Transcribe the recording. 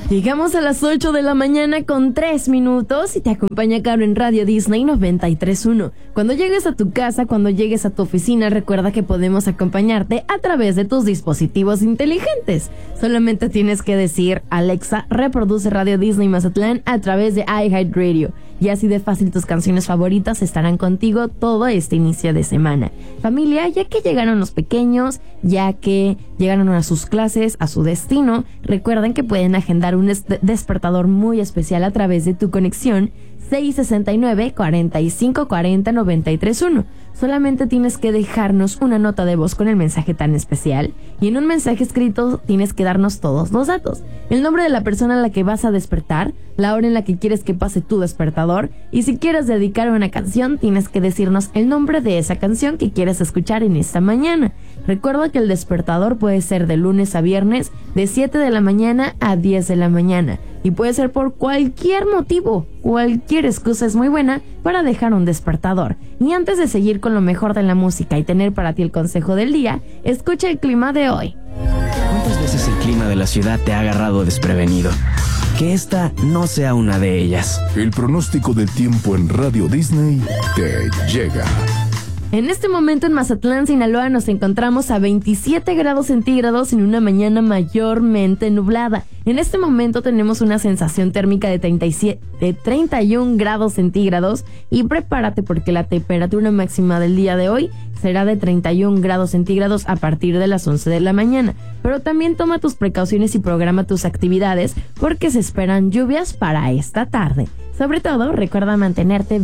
Llegamos a las 8 de la mañana con 3 minutos y te acompaña Caro en Radio Disney 93.1. Cuando llegues a tu casa, cuando llegues a tu oficina, recuerda que podemos acompañarte a través de tus dispositivos inteligentes. Solamente tienes que decir: Alexa, reproduce Radio Disney Mazatlán a través de iHeartRadio. Y así de fácil tus canciones favoritas estarán contigo todo este inicio de semana. Familia, ya que llegaron los pequeños, ya que llegaron a sus clases, a su destino, recuerden que pueden agendar un despertador muy especial a través de tu conexión 669-4540-931. Solamente tienes que dejarnos una nota de voz con el mensaje tan especial, y en un mensaje escrito tienes que darnos todos los datos: el nombre de la persona a la que vas a despertar, la hora en la que quieres que pase tu despertador, y si quieres dedicar una canción, tienes que decirnos el nombre de esa canción que quieres escuchar en esta mañana. Recuerda que el despertador puede ser de lunes a viernes, de 7 de la mañana a 10 de la mañana, y puede ser por cualquier motivo. Cualquier excusa es muy buena para dejar un despertador. Y antes de seguir con lo mejor de la música y tener para ti el consejo del día, escucha el clima de hoy. ¿Cuántas veces el clima de la ciudad te ha agarrado desprevenido? Que esta no sea una de ellas. El pronóstico del tiempo en Radio Disney te llega. En este momento en Mazatlán, Sinaloa, nos encontramos a 27 grados centígrados en una mañana mayormente nublada. En este momento tenemos una sensación térmica de 31 grados centígrados, y prepárate porque la temperatura máxima del día de hoy será de 31 grados centígrados a partir de las 11 de la mañana. Pero también toma tus precauciones y programa tus actividades porque se esperan lluvias para esta tarde. Sobre todo, recuerda mantenerte